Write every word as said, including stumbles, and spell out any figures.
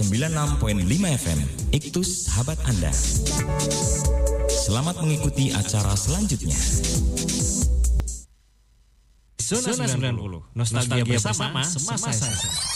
sembilan puluh enam koma lima F M, Iktus Sahabat Anda. Selamat mengikuti acara selanjutnya. Zona sembilan puluh, nostalgia bersama semasa.